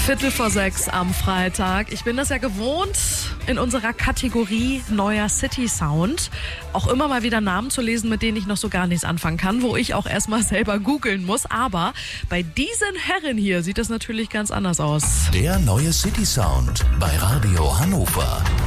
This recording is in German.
5:15 am Freitag. Ich bin das ja gewohnt, in unserer Kategorie Neuer City Sound auch immer mal wieder Namen zu lesen, mit denen ich noch so gar nichts anfangen kann, wo ich auch erstmal selber googeln muss. Aber bei diesen Herren hier sieht das natürlich ganz anders aus. Der Neue City Sound bei Radio Hannover.